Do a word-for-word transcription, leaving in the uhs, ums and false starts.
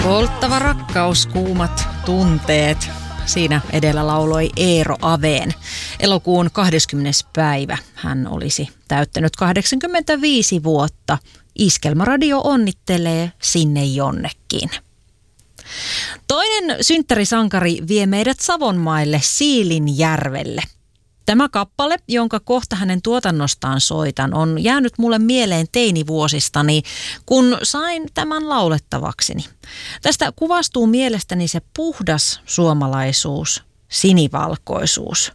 Polttava rakkaus, kuumat tunteet. Siinä edellä lauloi Eero Aveen. Elokuun kahdeskymmenes päivä hän olisi täyttänyt kahdeksankymmentäviisi vuotta. Iskelmäradio onnittelee sinne jonnekin. Toinen synttärisankari vie meidät Savonmaille Siilinjärvelle. Tämä kappale, jonka kohta hänen tuotannostaan soitan, on jäänyt mulle mieleen teinivuosistani, kun sain tämän laulettavakseni. Tästä kuvastuu mielestäni se puhdas suomalaisuus, sinivalkoisuus.